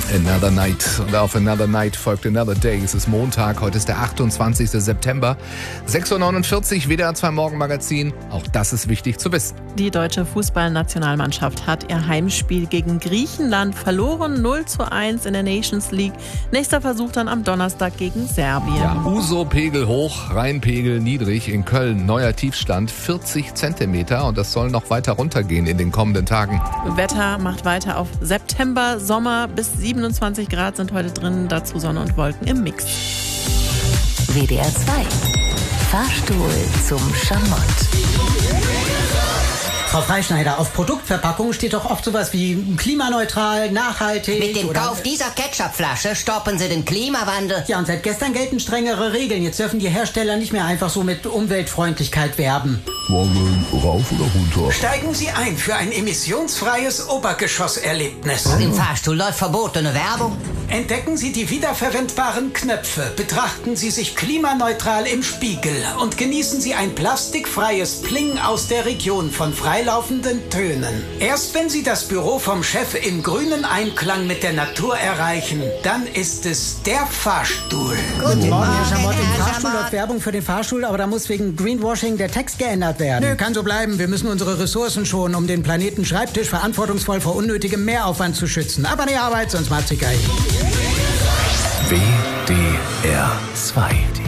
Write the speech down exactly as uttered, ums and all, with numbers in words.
Another Night. Und auf Another Night folgt Another Day. Es ist Montag, heute ist der achtundzwanzigster September. sechs Uhr neunundvierzig, W D R zwei Morgenmagazin. Auch das ist wichtig zu wissen. Die deutsche Fußballnationalmannschaft hat ihr Heimspiel gegen Griechenland verloren. null zu eins in der Nations League. Nächster Versuch dann am Donnerstag gegen Serbien. Ja, U S O-Pegel hoch, Rheinpegel niedrig. In Köln neuer Tiefstand vierzig Zentimeter. Und das soll noch weiter runtergehen in den kommenden Tagen. Wetter macht weiter auf September, Sommer bis siebenundzwanzig Grad sind heute drin, dazu Sonne und Wolken im Mix. W D R zwei. Fahrstuhl zum Schamott. Frau Freischneider, auf Produktverpackungen steht doch oft sowas wie klimaneutral, nachhaltig. Mit dem oder Kauf dieser Ketchupflasche stoppen Sie den Klimawandel. Ja, und seit gestern gelten strengere Regeln. Jetzt dürfen die Hersteller nicht mehr einfach so mit Umweltfreundlichkeit werben. Wollen rauf oder runter? Steigen Sie ein für ein emissionsfreies Obergeschosserlebnis. Im Fahrstuhl läuft verbotene Werbung. Entdecken Sie die wiederverwendbaren Knöpfe, betrachten Sie sich klimaneutral im Spiegel und genießen Sie ein plastikfreies Pling aus der Region von freilaufenden Tönen. Erst wenn Sie das Büro vom Chef im grünen Einklang mit der Natur erreichen, dann ist es der Fahrstuhl. Guten Morgen, Herr Schamott. Im Herr Fahrstuhl Schamott. läuft Werbung für den Fahrstuhl, aber da muss wegen Greenwashing der Text geändert werden. Nö, kann so bleiben. Wir müssen unsere Ressourcen schonen, um den Planeten Schreibtisch verantwortungsvoll vor unnötigem Mehraufwand zu schützen. Aber die Arbeit, sonst macht's sich geil. W D R zwei.